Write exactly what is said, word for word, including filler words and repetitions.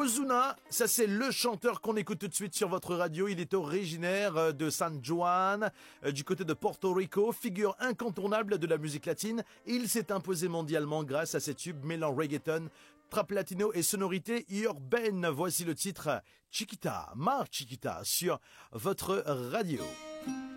Ozuna, ça c'est le chanteur qu'on écoute tout de suite sur votre radio. Il est originaire de San Juan, du côté de Porto Rico, figure incontournable de la musique latine. Il s'est imposé mondialement grâce à ses tubes mêlant reggaeton, trap latino et sonorité urbaine. Voici le titre Chiquita, Mar Chiquita sur votre radio.